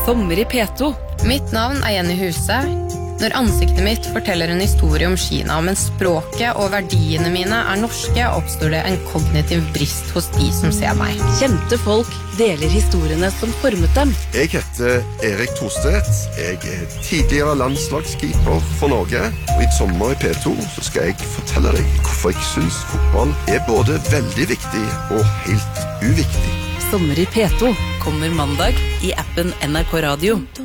Sommer i P2. Mitt navn Jenny Huse. Når ansiktet mitt forteller en historie om Kina, men språket og verdiene mine norske, oppstår det en kognitiv brist hos de som ser meg. Kjente folk deler historiene som formet dem. Jeg heter Erik Thorstedt. Jeg tidligere landslagskeeper for Norge. Og i sommer i P2 så skal jeg fortelle deg hvorfor jeg synes fotball både veldig viktig og helt uviktig. Sommer i P2 kommer mandag i appen NRK Radio.